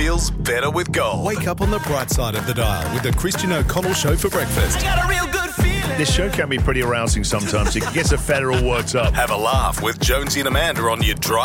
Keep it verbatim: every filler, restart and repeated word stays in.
feels better with gold. Wake up on the bright side of the dial with the Christian O'Connell Show for breakfast. I got a real good feeling. This show can be pretty arousing sometimes. It gets a fella all worked up. Have a laugh with Jonesy and Amanda on your drive.